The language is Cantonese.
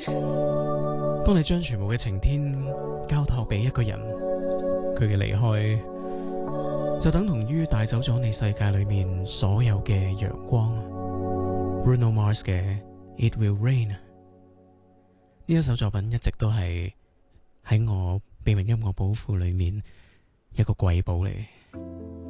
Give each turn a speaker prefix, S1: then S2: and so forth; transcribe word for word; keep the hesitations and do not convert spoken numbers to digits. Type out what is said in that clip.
S1: 當你將全部嘅晴天交託俾一個人，佢嘅離開就等同於帶走咗你世界裏面所有嘅陽光。Bruno Mars 嘅 It Will Rain 呢一首作品一直都係喺我秘密音樂寶庫裏面一個瑰寶嚟。